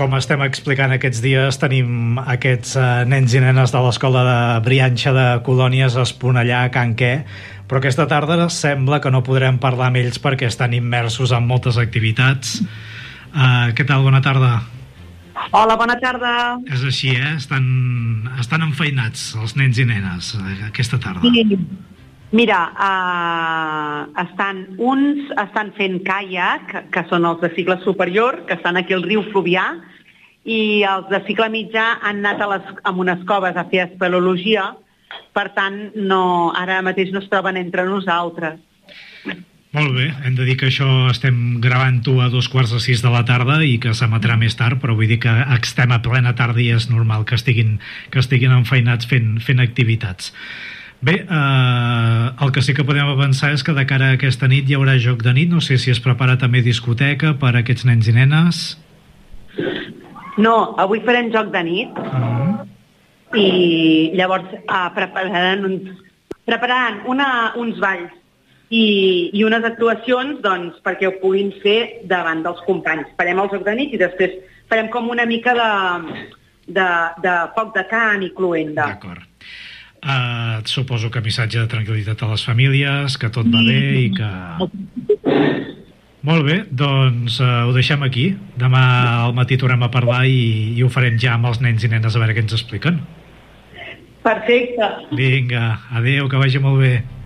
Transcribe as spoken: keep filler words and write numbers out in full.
com estem explicant aquests dies, tenim aquests uh, nens i nenes de l'escola de Brianxa de Colònies a Esponellà, a Can Què, però aquesta tarda sembla que no podrem parlar amb ells perquè estan immersos en moltes activitats. Uh, què tal? Bona tarda. Hola, bona tarda. És així, eh? Estan, estan enfeinats els nens i nenes aquesta tarda. Sí. Mira, uh, estan, uns estan fent caiac, que són els de cicle superior, que estan aquí al riu Fluvià, i els de cicle mitjà han anat a, les, a unes coves a fer espeleologia, per tant, no, ara mateix no es troben entre nosaltres. Molt bé, hem de dir que això estem gravant-ho a dos quarts de sis de la tarda i que s'emetrà més tard, però vull dir que estem a plena tarda i és normal que estiguin, que estiguin enfeinats fent, fent activitats. Bé, eh, el que sí que podem avançar és que de cara a aquesta nit hi haurà joc de nit. No sé si es prepara també discoteca per a aquests nens i nenes. No, avui farem joc de nit. Uh-huh. I llavors eh, prepararan, uns, prepararan una, uns balls i, i unes actuacions, doncs, perquè ho puguin fer davant dels companys. Farem el joc de nit i després farem com una mica de, de, de foc de camp i cluenda. D'acord. Uh, suposo que missatge de tranquil·litat a les famílies, que tot va bé i que... Molt bé, doncs uh, ho deixem aquí. Demà al matí tornem a parlar i, i ho farem ja amb els nens i nenes a veure què ens expliquen. Perfecte. Vinga, adéu, que vagi molt bé.